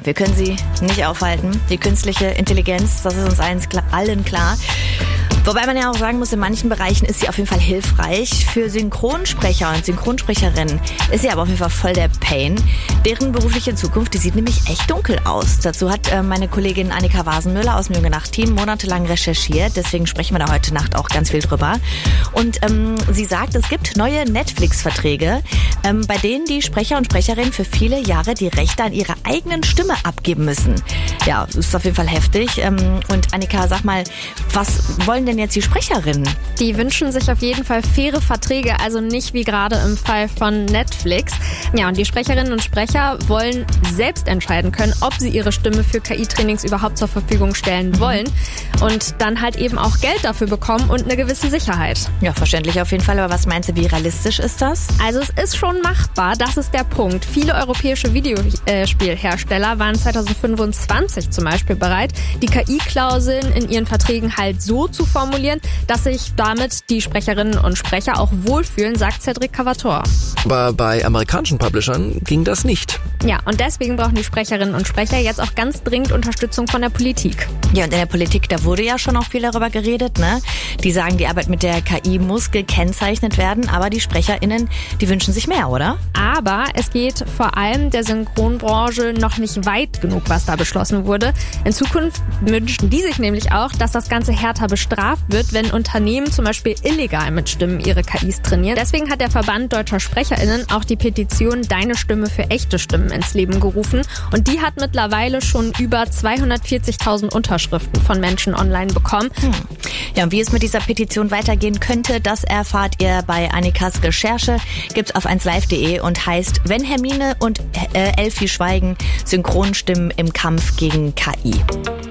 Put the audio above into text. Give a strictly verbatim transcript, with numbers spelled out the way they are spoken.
wir können sie nicht aufhalten. Die künstliche Intelligenz, das ist uns allen klar, allen klar. Wobei man ja auch sagen muss, in manchen Bereichen ist sie auf jeden Fall hilfreich. Für Synchronsprecher und Synchronsprecherinnen ist sie aber auf jeden Fall voll der Pain. Deren berufliche Zukunft, die sieht nämlich echt dunkel aus. Dazu hat äh, meine Kollegin Annika Wasenmüller aus dem Jung Nacht-Team monatelang recherchiert. Deswegen sprechen wir da heute Nacht auch ganz viel drüber. Und ähm, sie sagt, es gibt neue Netflix-Verträge, ähm, bei denen die Sprecher und Sprecherinnen für viele Jahre die Rechte an ihrer eigenen Stimme abgeben müssen. Ja, ist auf jeden Fall heftig. Ähm, und Annika, sag mal, was wollen denn jetzt die Sprecherinnen? Die wünschen sich auf jeden Fall faire Verträge, also nicht wie gerade im Fall von Netflix. Ja, und die Sprecherinnen und Sprecher wollen selbst entscheiden können, ob sie ihre Stimme für K I-Trainings überhaupt zur Verfügung stellen wollen und dann halt eben auch Geld dafür bekommen und eine gewisse Sicherheit. Ja, verständlich auf jeden Fall. Aber was meinst du, wie realistisch ist das? Also es ist schon machbar, das ist der Punkt. Viele europäische Videospielhersteller waren zwanzig fünfundzwanzig zum Beispiel bereit, die K I-Klauseln in ihren Verträgen halt so zu formulieren, dass sich damit die Sprecherinnen und Sprecher auch wohlfühlen, sagt Cedric Cavator. Aber bei amerikanischen Publishern ging das nicht. Ja, und deswegen brauchen die Sprecherinnen und Sprecher jetzt auch ganz dringend Unterstützung von der Politik. Ja, und in der Politik, da wurde ja schon auch viel darüber geredet, ne? Die sagen, die Arbeit mit der K I muss gekennzeichnet werden, aber die SprecherInnen, die wünschen sich mehr, oder? Aber es geht vor allem der Synchronbranche noch nicht weit genug, was da beschlossen wurde. In Zukunft wünschen die sich nämlich auch, dass das Ganze härter bestraft wird, wenn Unternehmen zum Beispiel illegal mit Stimmen ihre K Is trainieren. Deswegen hat der Verband Deutscher SprecherInnen auch die Petition Deine Stimme für echte Stimmen ins Leben gerufen. Und die hat mittlerweile schon über zweihundertvierzigtausend Unterschriften von Menschen online bekommen. Hm. Ja, und wie es mit dieser Petition weitergehen könnte, das erfahrt ihr bei Annikas Recherche. Gibt's auf eins live punkt de und heißt Wenn Hermine und äh, Elfi schweigen, Synchronstimmen im Kampf gegen K I.